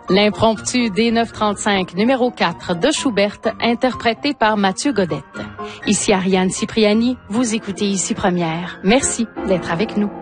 L'impromptu D935 numéro 4 de Schubert, interprété par Mathieu Godette. Ici Ariane Cipriani, vous écoutez Ici Première. Merci d'être avec nous.